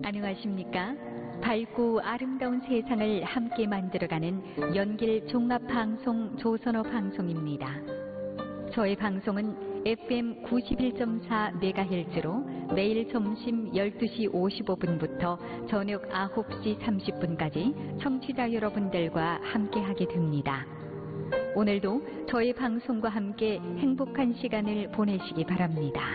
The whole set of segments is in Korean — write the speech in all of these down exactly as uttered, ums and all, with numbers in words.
안녕하십니까? 밝고 아름다운 세상을 함께 만들어가는 연길 종합방송 조선어 방송입니다. 저희 방송은 에프엠 구십일 점 사 메가헤르츠로 매일 점심 열두 시 오십오 분부터 저녁 아홉 시 삼십 분까지 청취자 여러분들과 함께하게 됩니다. 오늘도 저희 방송과 함께 행복한 시간을 보내시기 바랍니다.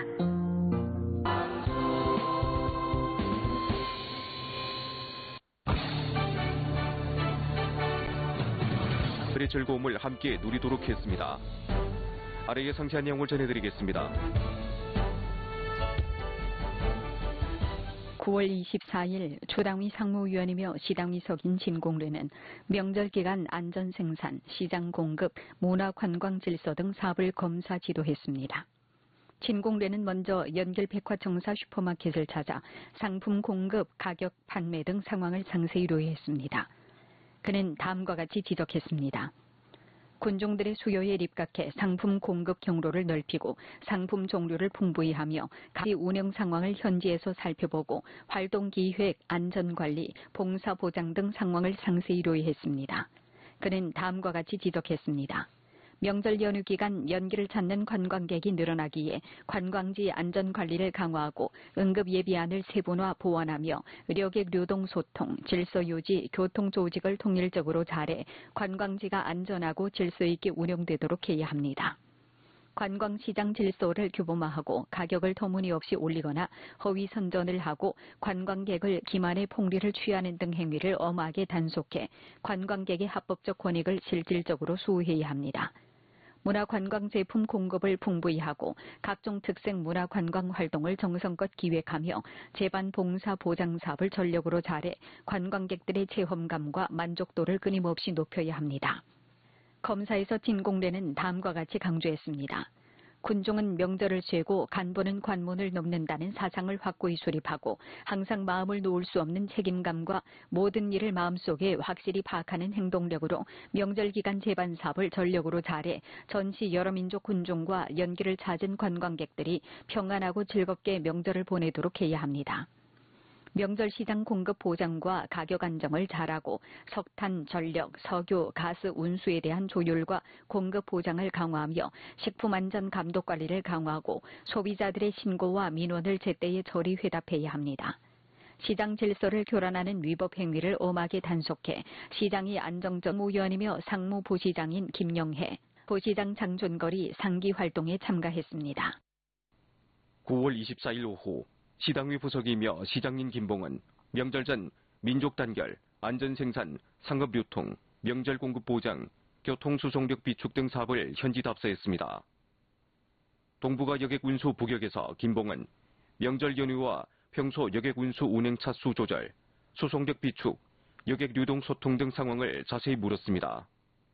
그의 즐거움을 함께 누리도록 했습니다. 아래의 상세한 내용을 전해드리겠습니다. 구월 이십사일 조당위 상무위원이며 시당위 석인 진공래는 명절 기간 안전생산, 시장 공급, 문화관광질서 등 사업을 검사 지도했습니다. 진공래는 먼저 연길 백화청사 슈퍼마켓을 찾아 상품 공급, 가격, 판매 등 상황을 상세히 로했습니다. 그는 다음과 같이 지적했습니다. 군종들의 수요에 입각해 상품 공급 경로를 넓히고 상품 종류를 풍부히 하며 각 운영 상황을 현지에서 살펴보고 활동 기획, 안전관리, 봉사 보장 등 상황을 상세히 로했습니다. 그는 다음과 같이 지적했습니다. 명절 연휴 기간 연기를 찾는 관광객이 늘어나기에 관광지 안전관리를 강화하고 응급 예비안을 세분화 보완하며 의료객流동 소통, 질서 유지, 교통 조직을 통일적으로 잘해 관광지가 안전하고 질서 있게 운영되도록 해야 합니다. 관광시장 질서를 규범화하고 가격을 터무니없이 올리거나 허위 선전을 하고 관광객을 기만의 폭리를 취하는 등 행위를 엄하게 단속해 관광객의 합법적 권익을 실질적으로 수호해야 합니다. 문화관광제품 공급을 풍부히 하고 각종 특색 문화관광 활동을 정성껏 기획하며 재반 봉사 보장 사업을 전력으로 잘해 관광객들의 체험감과 만족도를 끊임없이 높여야 합니다. 검사에서 진공래는 다음과 같이 강조했습니다. 군종은 명절을 쇠고 간부는 관문을 넘는다는 사상을 확고히 수립하고 항상 마음을 놓을 수 없는 책임감과 모든 일을 마음속에 확실히 파악하는 행동력으로 명절 기간 재반 사업을 전력으로 잘해 전시 여러 민족 군종과 연기를 찾은 관광객들이 평안하고 즐겁게 명절을 보내도록 해야 합니다. 명절 시장 공급 보장과 가격 안정을 잘하고 석탄, 전력, 석유, 가스 운수에 대한 조율과 공급 보장을 강화하며 식품 안전 감독 관리를 강화하고 소비자들의 신고와 민원을 제때에 처리 회답해야 합니다. 시장 질서를 교란하는 위법 행위를 엄하게 단속해 시장이 안정정무위원이며 상무부시장인 김영혜, 부시장 장존거리 상기 활동에 참가했습니다. 구월 이십사일 오후 시당위 부석이며 시장인 김봉은 명절 전 민족 단결, 안전생산, 상업유통, 명절 공급 보장, 교통수송력 비축 등 사업을 현지 답사했습니다. 동북아 여객 운수 부격에서 김봉은 명절 연휴와 평소 여객 운수 운행 차수 조절, 수송력 비축, 여객 유동 소통 등 상황을 자세히 물었습니다.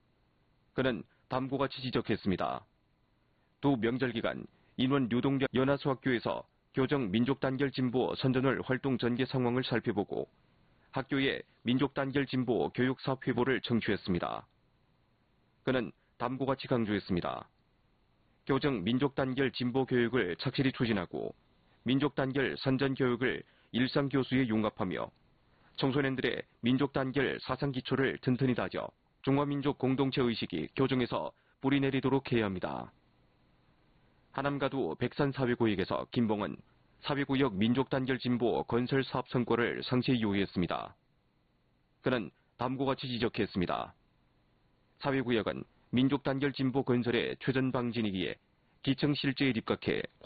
그는 다음과 같이 지적했습니다. 또 명절 기간 인원 유동력 연하수학교에서 교정 민족단결 진보 선전월 활동 전개 상황을 살펴보고 학교의 민족단결 진보 교육 사업 회보를 청취했습니다. 그는 다음과 같이 강조했습니다. 교정 민족단결 진보 교육을 착실히 추진하고 민족단결 선전 교육을 일상 교수에 융합하며 청소년들의 민족단결 사상 기초를 튼튼히 다져 중화민족 공동체 의식이 교정에서 뿌리내리도록 해야 합니다. 하남가도 백산사회구역에서 김봉은 사회구역 민족단결 진보 건설 사업 성과를 상세히 요구했습니다. 그는 다음과 같이 지적했습니다. 사회구역은 민족단결 진보 건설의 최전방진이기에 기청 실제에 입각해